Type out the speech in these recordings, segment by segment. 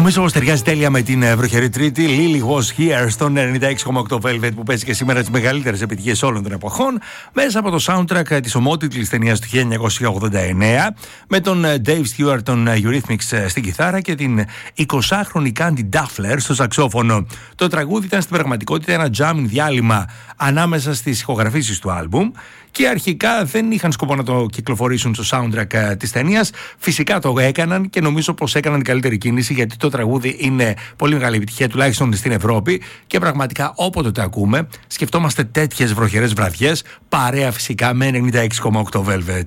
Νομίζω πως ταιριάζει τέλεια με την βροχερή Τρίτη. Lily Was Here στον 96,8 Velvet που παίζει και σήμερα τις μεγαλύτερες επιτυχίες όλων των εποχών μέσα από το soundtrack της ομότιτλης ταινίας του 1989 με τον Dave Stewart, τον Eurythmics στην κιθάρα και την 20χρονη Candy Duffer στο σαξόφωνο. Το τραγούδι ήταν στην πραγματικότητα ένα jamming διάλειμμα ανάμεσα στις ηχογραφήσεις του άλμπουμ και αρχικά δεν είχαν σκοπό να το κυκλοφορήσουν στο soundtrack της ταινίας. Φυσικά το έκαναν και νομίζω πως έκαναν την καλύτερη κίνηση, γιατί το τραγούδι είναι πολύ μεγάλη επιτυχία, τουλάχιστον στην Ευρώπη, και πραγματικά όποτε το ακούμε σκεφτόμαστε τέτοιες βροχερές βραδιές, παρέα φυσικά με 96,8 Velvet.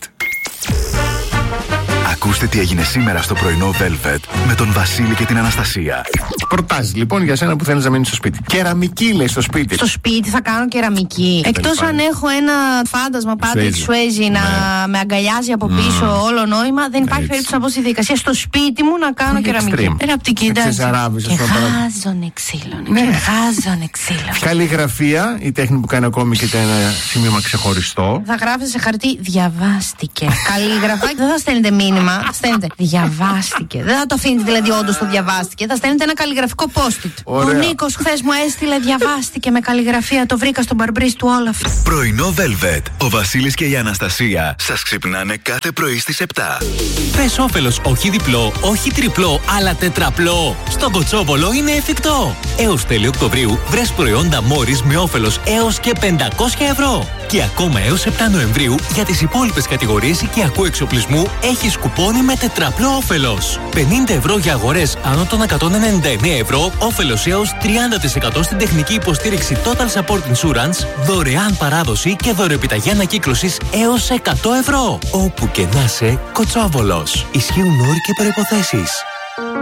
Ακούστε τι έγινε σήμερα στο πρωινό Velvet με τον Βασίλη και την Αναστασία. Προτάσεις λοιπόν για σένα που θέλεις να μείνεις στο σπίτι. Κεραμική λέει στο σπίτι. Στο σπίτι θα κάνω κεραμική. Εκτός αν έχω ένα φάντασμα Patrick Swayze να με αγκαλιάζει από πίσω όλο νόημα, δεν υπάρχει περίπτωση να πω στη διαδικασία στο σπίτι μου να κάνω κεραμική. Είναι από την κοιτά. Και χάζωνε ξύλο. Καλλιγραφία, η τέχνη που κάνει ακόμη και ένα σημείωμα ξεχωριστό. Θα γράφετε σε χαρτί διαβάστηκε. Καλλιγραφά και δεν θα στέλνετε μήνυμα. Στέλνετε διαβάστηκε. Δεν θα το αφήνετε δηλαδή όντως το διαβάστηκε. Θα στέλνετε ένα καλλιγραφικό post-it. Ο Νίκος χθες μου έστειλε διαβάστηκε με καλλιγραφία. Το βρήκα στον μπαρμπρί του Όλαφ. Πρωινό Velvet. Ο Βασίλης και η Αναστασία σας ξυπνάνε κάθε πρωί στις 7. Πες όφελος όχι διπλό, όχι τριπλό, αλλά τετραπλό. Στον Κοτσόβολο είναι εφικτό. Έως τέλη Οκτωβρίου βρες προϊόντα Morris με όφελος έως και 500 ευρώ. Και ακόμα έως 7 Νοεμβρίου για τις υπόλοιπες κατηγορίες οικιακού εξοπλισμού έχεις κουπόνι με τετραπλό όφελος. 50 ευρώ για αγορές άνω των 199 ευρώ, όφελος έως 30% στην τεχνική υποστήριξη Total Support Insurance, δωρεάν παράδοση και δωρεοεπιταγή ανακύκλωσης έως 100 ευρώ. Όπου και να σε, Κοτσόβολος. Ισχύουν όροι και προϋποθέσεις.